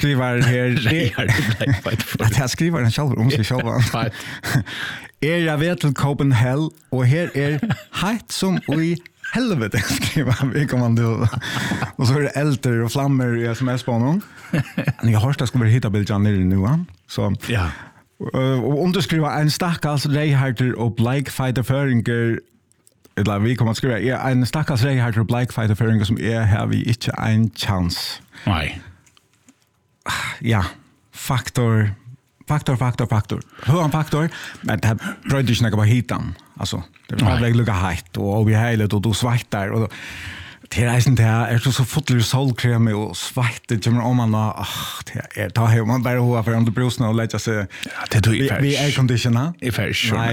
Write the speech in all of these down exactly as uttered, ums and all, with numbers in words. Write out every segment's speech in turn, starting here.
skriver her att jag skriver den själv om sig själv. Är jag vet till Copenhagen och här är heitt som i helvete skriver vi kommer då. Och så är det älter och flammor i sms på honom. Jag har det skulle hitta bilden nu va. Så ja. Och underskriva en stackars rejharter och Black Fighter Föringer eller vi kommer att skriva är en stackars rejharter och Black Fighter Föringer som är här vi inte en chans. Nej. Ja, faktor faktor faktor faktor. Hur en faktor men det bröder inte bara hitan. Alltså det var väl lugga heitt och vi helet och då svartar och det är inte här är så så fotlig solkrem och svart det kommer om man ah det är ta hem man bara hoa för under brusna och lägga sig det då i vi är conditioner i färs så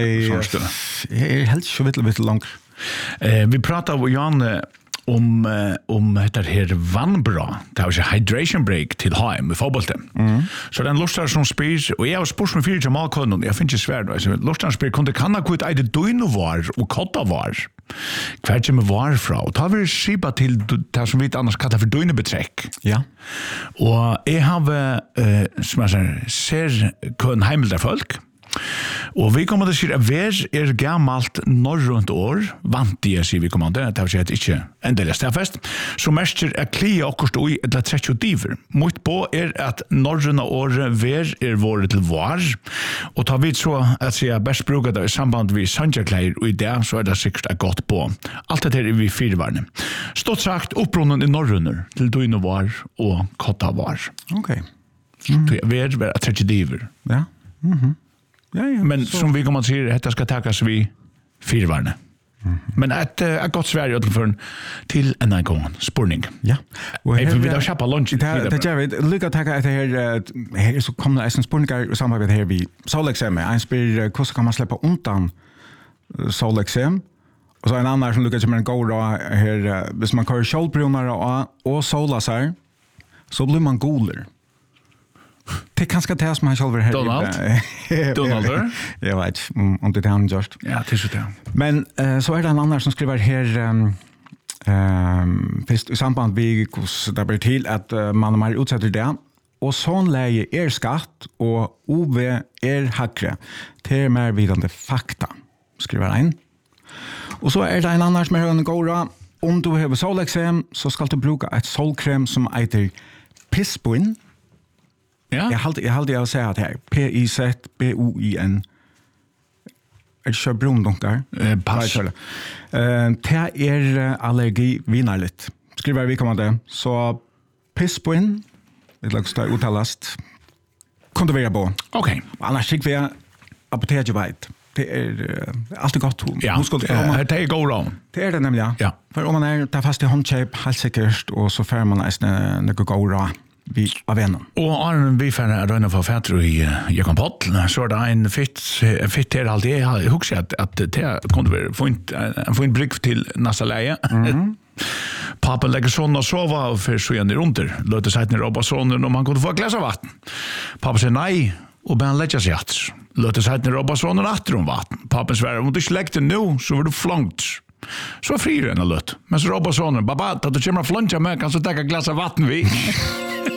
är helt så lite lite långt eh vi pratar om Jan om om heter här vannbra det var ju hydration break till hem i fotbollen mm. så den lustar som spis och jag har spurs med fyra jamal kunde jag finns ju svärd alltså lustar spel kunde kan ha kvitt ide doino var och kotta var kvärt med var fra tar vi skipa till det som vi annars kallar för doino beträck ja och jag har eh som jag säger ser kun heimel där folk. Och vi kommer att se att vär är gammalt norrunt år, vant det sig vi kommer att det har sett inte ändelig stafest, så mestjer är klia akkurat i ett trettio diver. Mot på är att norruna år vär är vår till var, och tar vi så att säga bäst brukar det i samband med sandjakleir, och i det så är det säkert gott på. Allt det här är vi fyrvarne. Stått sagt upprunnen i norrunner till doino var och kotta var. Okej. Okay. Mm. Vär är trettio diver. Ja. Mhm. Ja, ja, men så. Som vi kommer att se detta ska takas vi fyrvarne. Mm-hmm. Men ett uh, gott Sverige för till en annan gång spurning. Ja. Och här, vi vill köpa lunch. Det det jag vet lycka tacka att här här så kommer det en spurningar samarbete här vi solexem en spel hur kan man släppa undan solexem och så en annan som lyckas med en go då här hvis man kör skjoldbrunnar och och solasar så blir man goler. Det kan ska tas man själv här. Donald. Donald. Jag vet om det är just. Ja, det är så det. Men uh, så är det en annan som skriver här um, um, först i samband med hur det blir till att uh, man är utsatt för det. Och sån läge är skatt och O V är hackre. Det är mer vidande fakta. Skriver en. Och så är det en annan som är en gåra. Om du har solexem så ska du bruka ett solkrem som heter Pisboin. Ja. Jag hade jag hade jag säga att här P I Z B O I N. Är det brun donkar? Eh pass. Eh det är allergi vinnarligt. Skriver vi kommer det. Så Pisboin det låter det uttalast. Kunde vara på. Okej. Annars fick vi apoteket vet. Det är alltid gott. Ja. Nu ska det är go wrong. Det är det nämligen. Ja. För om man är där fast i handköp helt säkert och så får man nästan något go wrong. Vi av vänner. Och Arne vi får röna för fetter i Jakob Poll så där en fitt fitt är alltid jag huxar att att det kunde vara få inte få en brick till nästa läge. Mm. Pappa lägger sån och sova och för så igen runt där. Låter sig ner och sonen om han kunde få glas av vatten. Pappa säger nej och ben lägger sig att. Låter sig ner och sonen åter om vatten. Pappa svär om du släckte nu så var du flankt. Så frir en lött. Men så robbar sonen, babba, att du kommer flanka med kan så ta glas av vatten vi.